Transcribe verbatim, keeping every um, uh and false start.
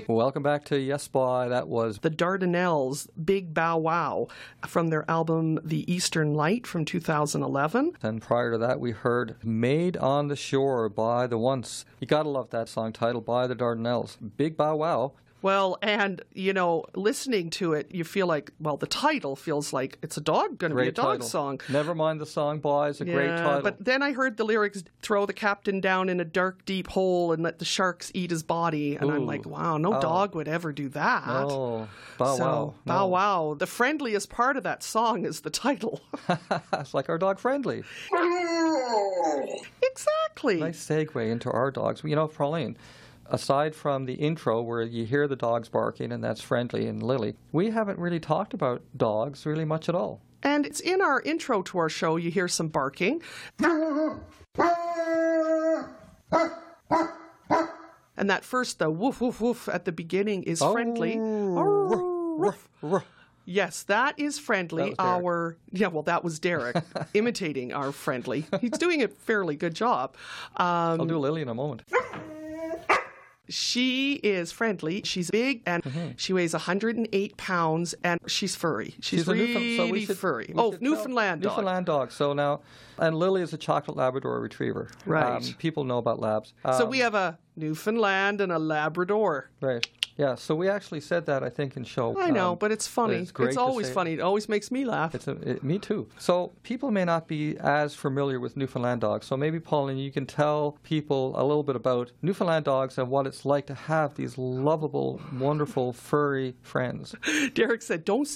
Welcome back to Yes Boy. That was The Dardanelles, Big Bow Wow, from their album The Eastern Light from two thousand eleven. And prior to that, we heard Made on the Shore by the Once. You gotta love that song titled by the Dardanelles. Big Bow Wow. Well, and, you know, listening to it, you feel like, well, the title feels like it's a dog, going to be a dog title. song. Never mind the song, boy. It's a yeah, great title. But then I heard the lyrics, throw the captain down in a dark, deep hole and let the sharks eat his body. And Ooh. I'm like, wow, no Oh. dog would ever do that. No. Bow so, Wow. No. Bow Wow. The friendliest part of that song is the title. It's like our dog Friendly. Exactly. Nice segue into our dogs. You know, Pauline, aside from the intro where you hear the dogs barking, and that's Friendly and Lily, we haven't really talked about dogs really much at all. And it's in our intro to our show, you hear some barking. And that first, the woof, woof, woof at the beginning is Friendly. Oh, ruff, ruff. Yes, that is Friendly. That was Derek. Our yeah, well, that was Derek imitating our Friendly. He's doing a fairly good job. Um, I'll do Lily in a moment. She is Friendly. She's big, and Mm-hmm. she weighs one hundred eight pounds, and she's furry. She's, She's a really Newfound- so we should- furry. we Oh, should tell- Newfoundland dog. Newfoundland dog. So now, and Lily is a chocolate Labrador retriever. Right. Um, people know about labs. So Um, we have a Newfoundland and a Labrador. Right. Yeah. So we actually said that, I think, in show. I know, um, but it's funny. it's great to always say- funny. It always makes me laugh. It's a, it, me too. So people may not be as familiar with Newfoundland dogs. So maybe, Pauline, you can tell people a little bit about Newfoundland dogs and what it's like to have these lovable, wonderful, furry friends. Derek said, don't